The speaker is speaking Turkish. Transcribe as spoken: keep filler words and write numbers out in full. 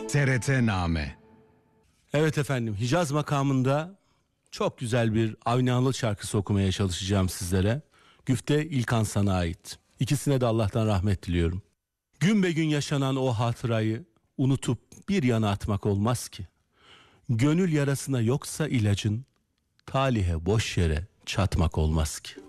T R T-name. Evet efendim, Hicaz makamında çok güzel bir Avni Anıl şarkısı okumaya çalışacağım sizlere. Güfte İlkan sana ait. İkisine de Allah'tan rahmet diliyorum. Gün be gün yaşanan o hatırayı unutup bir yana atmak olmaz ki. Gönül yarasına yoksa ilacın, talihe boş yere çatmak olmaz ki.